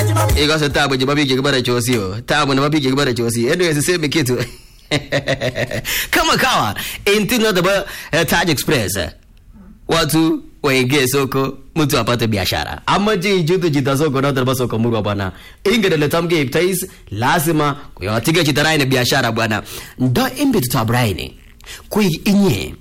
Iko sa tabu je babiki kibara chosio. Tabu na babiki kibara chosio. Anyway, sisemi kitu. Kama kawa intino da Taj Express. Watu waingie soko mtu apate biashara. Ama je jutu jita soko na darba soko murwa bwana. Ingedele tamge iptais lazima kuyatika chitarai na biashara bwana. Ndo imbe tutabraini. Kui inye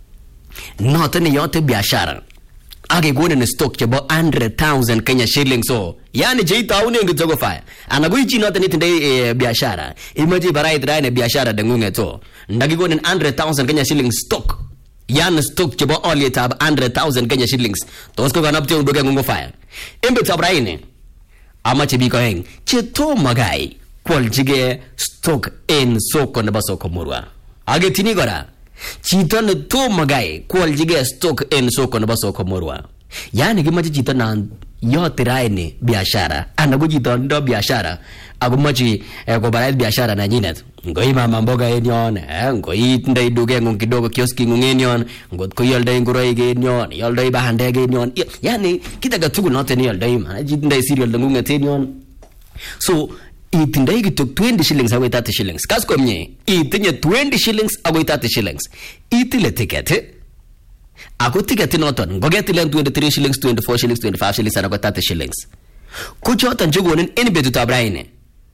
nota ni yote biashara. Age gone ni stock chabo 100,000 Kenya shillings so. Yani je tauni ngitogo fire. Anagui chi nota ni tinde biashara. Imaji barai trai na biashara dangunge to. Ndagi gone 100,000 Kenya shillings stock. Yani stock chabo only tab 100,000 Kenya shillings. Tosko ganap tiong doge ngungo fire. Imbe tabraini. Ama chibi ko heng. Cheto magai. Kwal jige stock in soko na basoko murwa. Age tini gora. Chito na to magai kwal jige stock in soko na basoko murwa. Yani gimaji chito na yote raini biashara. Anagu chito ndo biashara. Agu machi kwa barai biashara na nyinet. Ngoi mama mboga enyon. Ngoi ndai duge ngung kidogo kioski ngung enyon. Ngot ko yoldai nguroi enyon. Yoldai bahandege enyon. Yani kita gatugu note ni yoldai man. Ndai serial ngung enyon. So itindai gitok 20 shillings away 30 shillings. Kasko mnye itinye 20 shillings away 30 shillings. Itile ticket. Ako ticket noton. Ngogeti len 23 shillings, 24 shillings, 25 shillings anako 30 shillings. Kuchotan jugonin enibetu tabraine.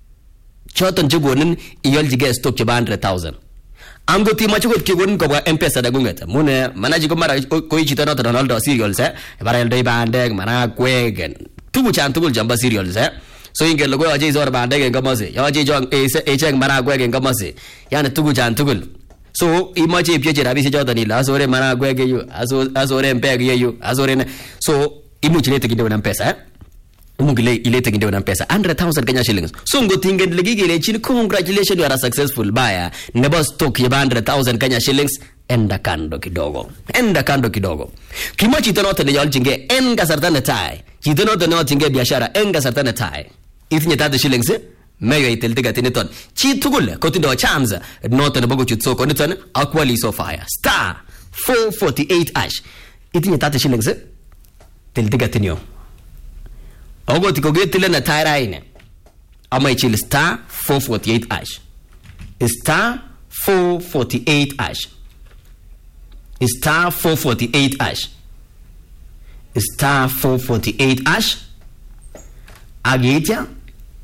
Chotan jugonin iyol jige stock chaba 100,000. Ango ti machugot kigonin kwa M-Pesa dagunget. Mune manaji ko mara koi chita noton Ronaldo cereals Bara eldai bandeg mana kwegen. Tugu chan tugul jamba cereals So inge logo aje zor bandeg ngamase. Ya aje jong echeng mana kwegen ngamase. Yani tugu chan tugul. So imaje pyeje rabi se jodan ila asore mana kwege yu asore mpeg yu asore ne. So imuchile tekinde na M-Pesa Mungile ilete kinde na pesa 100,000 Kenya shillings. So ngo tingen legigile chini congratulations you are a successful buyer. Nebo stock ya 100,000 Kenya shillings enda kando kidogo. Kima chito note ne yolchinge enga sartana tai. Chito note ne yolchinge biashara enga sartana tai. Ifinye 30 shillings meyo iteltiga tineton. Chitugule kotindo chance note ne bogo chutsoko niton akwali so fire. Star 448 Ifinye 30 shillings teltiga tinyo. Ogo tiko getile na taira ine. Ama ichili star 448 Star 448 Star 448 Star 448 Agetia.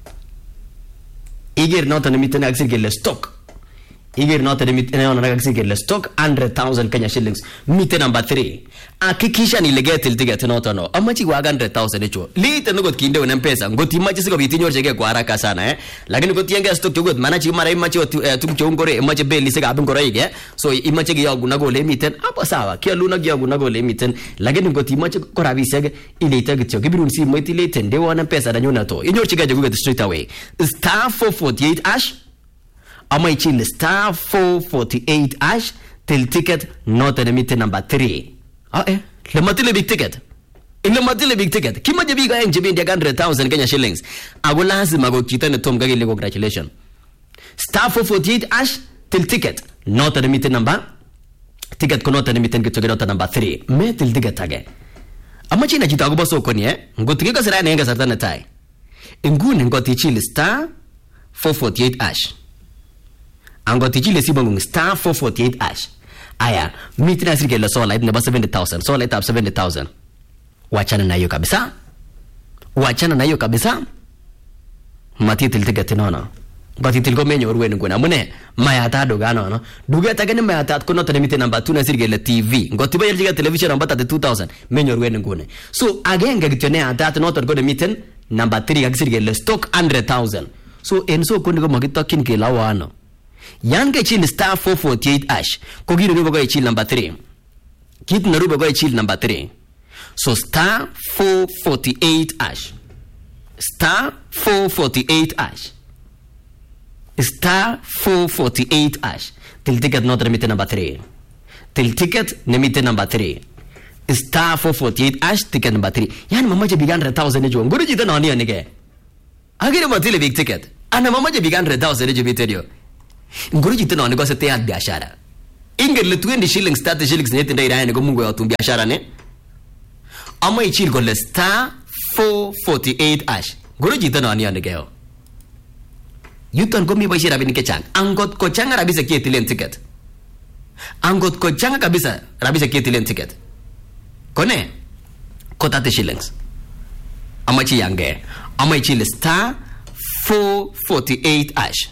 Iger nota nimitene aksirgele stock. Iger nota nimitene aksirgele stock 100,000 Kenya shillings. Mite number 3. Akikisha nilegete ticket nota no. Amachi wa 100,000 echo. Lite nugot kinde una M-Pesa. Ngoti machi siko bitinyo cheke kwa haraka sana Lakini ngoti yenge stock tugot manachi mara imachi tukuchongore imachi beli sika abungore ige. So imachi giyagu nagole miten apa sawa. Kia luna giyagu nagole miten. Lakini ngoti imachi korabisege ilete gityo. Kibirun si mwiti ilete ndewa na M-Pesa na nyuna to. Inyo chike jaguget straight away. Star 448 Ama ichile star 448 till ticket nota nemite number 3. Lematile big ticket. Lematile big ticket. Kima jabiga NJB ndia 100,000 Kenya shillings. Ago lazima go kitane tom gagi le congratulations. Star 448 till ticket nota nemite number ticket ko nota nemite ngitoge nota number 3. Me till ticket age. Ama china jitago baso ko ni ngotige ka sira nenga sartana tai. Ingune ngoti chile star 448 Angoti chile sibongung star 448 Aya, mitina sirike la sola itne ba 70,000. Sola itap 70,000. Wachana na hiyo kabisa. Matitil ticket nono. Batitil go menyo ruwen nguna mune mayata dogano no. Duga tagane mayata ko nota nemite number 2 na sirike la TV. Ngoti ba yeljiga television ambata 2,000 menyo ruwen ngune. So again gagitone atat nota go nemite number 3 gagisirike la stock 100,000. So enso ko ndigo magitokin ke lawano. Yange chili star 448 Kogiru nubo go chili number 3. Kit narubo go chili number 3. So star 448 Star 448 Star 448 Till ticket not remite number 3. Till ticket nemite number 3. Star 448 ticket number 3. Yani mama je bigan 100,000 ejo. Nguru jita nani anige. Agire matile big ticket. Ana mama je bigan 100,000 ejo biterio. Nguru jita nani go sete ad biashara. Ingel 20 shillings 30 shillings nete ndai raine go mungu ya tu biashara ne. Ama ichil go le star 448 . Ngoro chito non yonde keo. Yuton komi boisie rabinik chechang. Angot ko changa rabisiek chetilen ticket. Angot ko changa kabisa rabisiek chetilen ticket. Kone ko 30 shillings. Amachi yange. Amachi star 448 hash.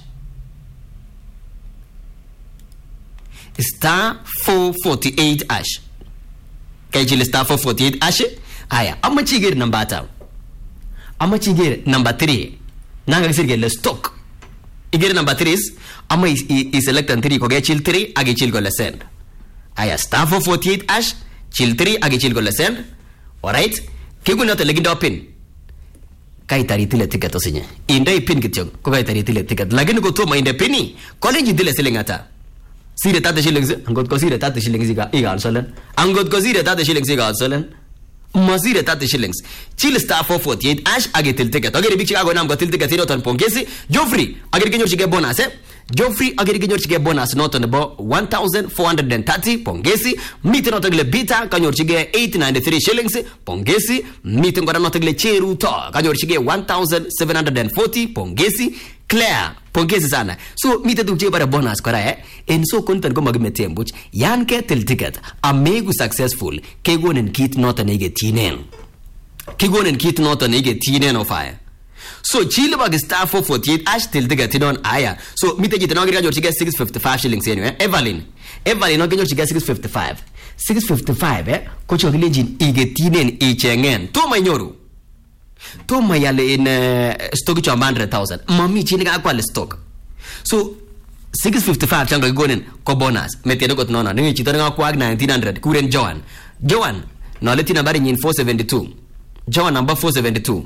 Star 448 hash. Kaichile star 448 hash. Aya, amachi gir number ata. Amachi gir number 3. Nanga kisir le stock. Igir number 3 is ama is select and 3 ko ge chill 3 agi chill go send. Aya star 448 hash chill 3 agi chill go send. Alright? Kigu not legend open. Kai taritile ticket osinye. Inde pin kityo ko kai taritile ticket. Lagin ko to ma inde pini. College dile selengata. Sire 30 shillings. Angot ko sire 30 shillings iga alsolen. Angot ko sire 30 shillings iga alsolen. Masire 30 shillings. Chill star 448 hash agetil ticket. Agere big chicago nam gotil ticket noton pongesi. Joffrey agere kenyor chige bonus Joffrey agere kenyor chige bonus noton bo 1430 pongesi. Mite noton gle bita kanyor chige 893 shillings pongesi. Mite ngora noton gle cheruto kanyor chige 1740 pongesi. Claire pongesi sana. So mite tukje bara bonus kora en so kontan ko magmete mbuch yan ke tel ticket amegu successful ke gonen kit noton ege tinen. Ke gonen kit noton ege tinen of fire. So chile bag star 448 hash tel ticket non aya. So mite jite no ga jor chige 655 shillings anyway. Evelyn no ga jor chige 655. 655 ko chokile jin ege tinen e chengen. To manyoru. To mayale in stock cha 100,000 mami chini ga kwale stock. So 655 chango gonen ko bonus metene got nona ngi chito nga kwa 1900 kuren Joan no leti nambari nyin 472 Joan number 472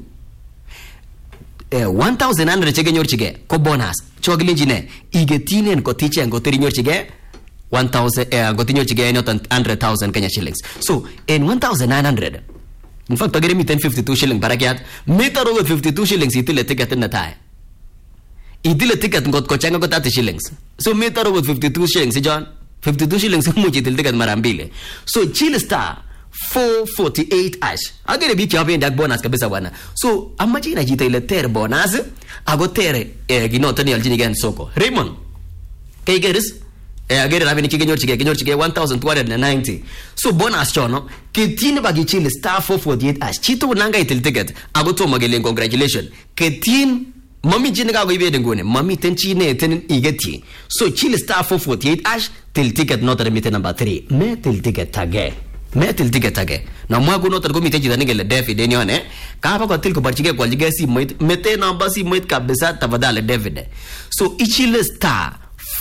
1100 chege nyor chige ko bonus chogle jine ige tinen ko tiche ngo teri nyor chige 1000 go tinyor chige not 100,000 Kenya shillings. So in 1900 in fact agere mi 1052 shilling barakiat meter over 52 shillings itile ticket na tai itile ticket ngot ko changa ko 30 shillings. So meter over 52 shillings John 52 shillings much itile ticket mara mbili. So chill star 448 hash agere bi chape ndak bonus kabisa bwana. So amachi na jita ile ter bonus agotere ginota ni aljini gen soko Raymond kay geris agere rabini kenyor chige 1290. So bonus chono ketine bagi chile star 448 hash chito nanga itil ticket agoto magele congratulations ketin mami jine ga go ibede ngone mami tenchine ten igeti. So chile star 448 hash til ticket not remit number 3 me til ticket tage na mwago not go miteji danigele David enione ka ba ko til ko barchige ko jige si mete number si moit kabisa tafadhali David. So ichile star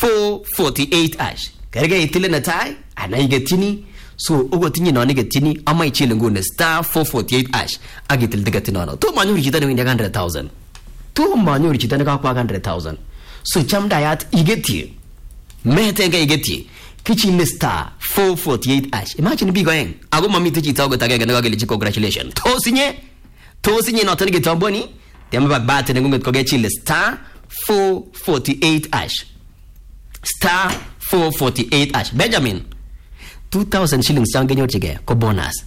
448 hash karege itile na tai anaigetini. So ugo tinyi no nigetini ama ichile ngune star 448 hash agitil ticket no to manyuri chitane winda 100,000 to manyuri chitane ka kwa 100,000. So chamda yat igeti metenge igeti kichile star 448 hash. Imagine be going ago mami tichi tago tage na gele congratulations to sinye no tani getomboni temba bate ngunget ko gechile star 448 hash star 448 hash. Benjamin 2,000 shillings change nyor chige ko bonus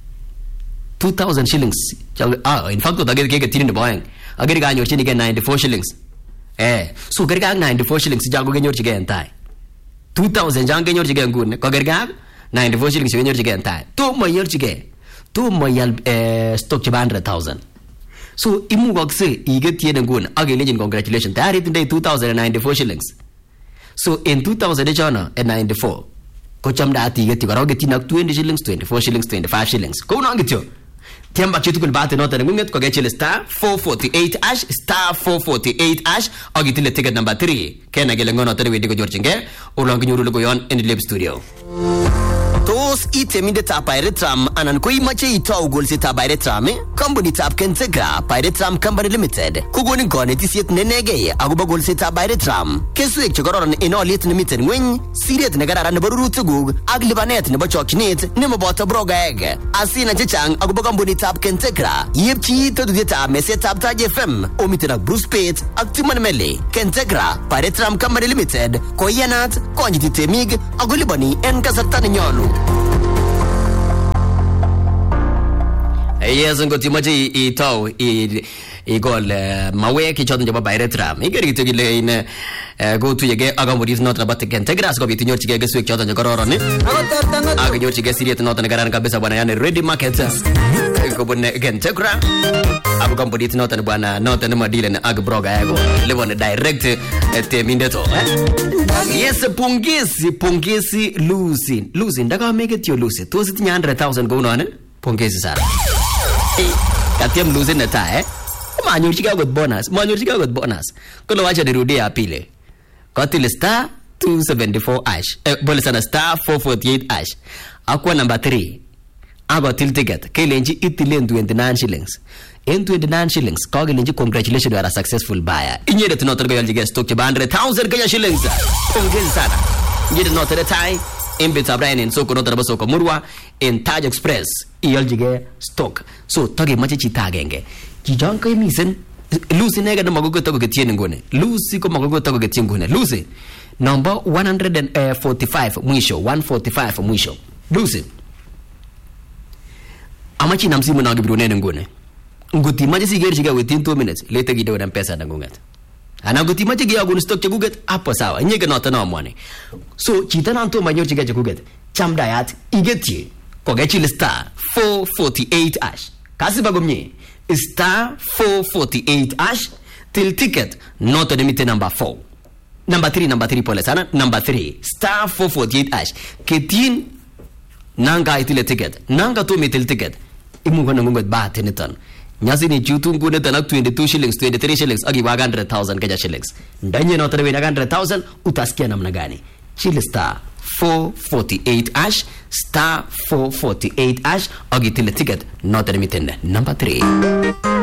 2,000 shillings in fact to agere ke tinin boyang agere ga nyor chige 94 shillings so agere ga 94 shillings jago nyor chige entai 2,000 jange nyor chige ngun ko agere ga 94 shillings nyor chige entai to mayor chige to mayal stock chaba 100,000. So imu gokse igeti ngun agele jin congratulations tari tinde 2,094 shillings. So in 2000 jana at 94 ko chamda ati geti ko rogeti nak 20 shillings 24 shillings 25 shillings ko no ngityo temba chitu kul bate nota ngunget ko gechele star 448 hash star 448 hash agitile ticket number 3 kena gele ngono tere wedi ko jorchinge ulongi nyuru ko yon in the lab studio. Tos iteminde tap Pairetram anan ko imache itaw gol si tap Pairetram company tap Kentegra Pairetram Company Limited kugoni gone tisiet nenege aguba gol si tap Pairetram kesuek chegororon inolit limited ngwen siriet negara ne barurutugug aglibanet ne bachoknet ne mabota broga ege asina chechang aguba company tap Kentegra yepchi to de tap mese tap Taj FM omitena Bruce Pate aktiman mele Kentegra Pairetram Company Limited koyanat konjiti temig agulibani en kasatani nyolu. Yes, ngot imache itau igol mawek choton chebo Bairetram. Igeri kityo kile in go tuyege akamodis not about Kentegras ko bitinyorchige keswek choton che kororon ni. Ak nyorchige siriet noton kararan kabisa bwana, yani ready market. Kobun Kentegra. Abu kampuni noton bwana noton madile na ag broga yako. Levon direct temindeto. Yes, pongezi Lucy ndaka make it your Lucy. Tosi tinya 100,000 go unaone. Pongezi sana. Katem Lucy neta manyorchika got bonus. Kono wacha nirudie ya pili. Kotile star 274 ash. Bole sana star 448 ash. Akwa number 3. Ago till ticket. Kelenji itilen 29 shillings. In 29 shillings. Kelenji congratulations, you are a successful buyer. Inyede tunotor go yalji stock cheba 100,000 Kenya shillings. Pongezi sana. Inyede notor tai. In Brian in Soko notor ba Soko Murwa in Taj Express. Iyalji stock. So toge machi chita genge. Kijan kay misen Lucy nega na magugo tago getien ngone. Lucy ko magugo tago getien ngone. Lucy number 145 mwisho 145 mwisho. Lucy amachi namsimu na gibru nene ngone. Nguti maji sigeri shiga within 2 minutes later gido na pesa na ngungat. Ana nguti maji giya gun stock chagugat hapo sawa. Nyega nota na mwane. So chita na nto manyor chiga chagugat. Cham dayat igeti ko gechi star 448 ash. Kasi bagomnye star 448 ash till ticket not limit number 4. Number 3 pole sana. Number 3 star 448 ash. Ketin nanga itile ticket. Nanga to metil ticket. Imunga ngungot ba tenitan. Nyasi ni chutu ngune tanak 22 shillings 23 shillings agi waga 100,000 Kenya shillings. Ndanye no tarewe na 100,000 utaskia namna gani. Chile star 448 ash star 448 ash agi tile ticket not limit number 3.